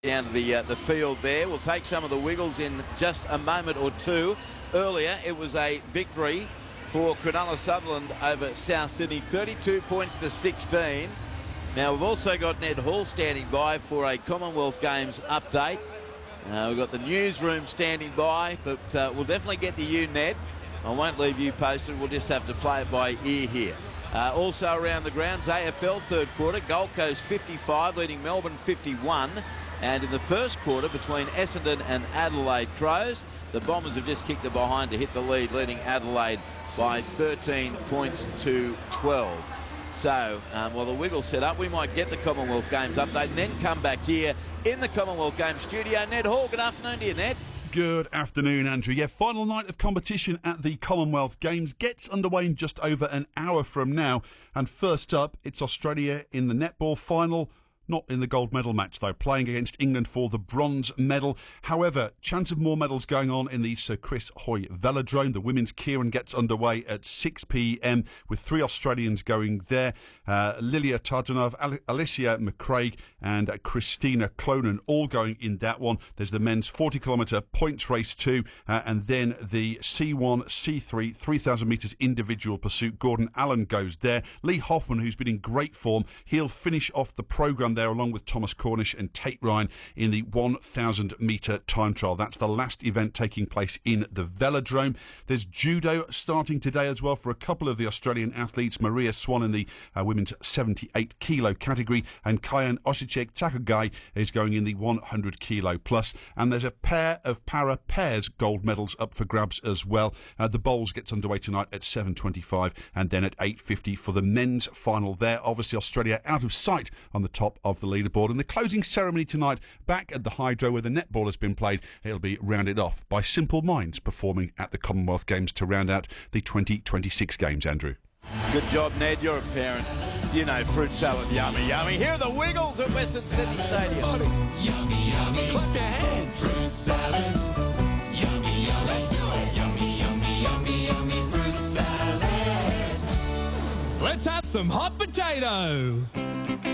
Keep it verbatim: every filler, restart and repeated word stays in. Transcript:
down to the, uh, the field there. We'll take some of the Wiggles in just a moment or two. Earlier, it was a victory for Cronulla Sutherland over South Sydney, thirty-two points to sixteen. Now, we've also got Ned Hall standing by for a Commonwealth Games update. Uh, we've got the newsroom standing by, but uh, we'll definitely get to you, Ned. I won't leave you posted. We'll just have to play it by ear here. Uh, also around the grounds, A F L third quarter, Gold Coast fifty-five, leading Melbourne fifty-one. And in the first quarter, between Essendon and Adelaide Crows, the Bombers have just kicked it behind to hit the lead, leading Adelaide by thirteen points to twelve. So, um, while the Wiggles set up, we might get the Commonwealth Games update and then come back here in the Commonwealth Games studio. Ned Hall, good afternoon to you, Ned. Good afternoon, Andrew. Yeah, final night of competition at the Commonwealth Games gets underway in just over an hour from now. And first up, it's Australia in the netball final. Not in the gold medal match, though, playing against England for the bronze medal. However, chance of more medals going on in the Sir Chris Hoy Velodrome. The women's Kieran gets underway at six p.m. with three Australians going there. Uh, Lilia Tardunov, Al- Alicia McCraig and uh, Christina Clonan all going in that one. There's the men's forty kilometre points race too, uh, and then the C one, C three, three thousand metres individual pursuit. Gordon Allen goes there. Lee Hoffman, who's been in great form, he'll finish off the programme there along with Thomas Cornish and Tate Ryan in the one thousand metre time trial. That's the last event taking place in the Velodrome. There's judo starting today as well for a couple of the Australian athletes. Maria Swan in the uh, women's seventy-eight kilo category, and Kayan Osicek Takagai is going in the one hundred kilo plus. And there's a pair of para pairs gold medals up for grabs as well. Uh, the bowls gets underway tonight at seven twenty-five and then at eight fifty for the men's final there. Obviously Australia out of sight on the top of the leaderboard. And the closing ceremony tonight back at the Hydro where the netball has been played, it'll be rounded off by Simple Minds performing at the Commonwealth Games to round out the twenty twenty-six Games, Andrew. Good job, Ned. You're a parent. You know, fruit salad, yummy, yummy. Here are the Wiggles at Western Sydney Stadium. Buddy. Yummy, yummy. Clap your hands. Fruit salad. Yummy, yummy. Let's do it. Yummy, yummy, yummy, yummy fruit salad. Let's have some hot potato.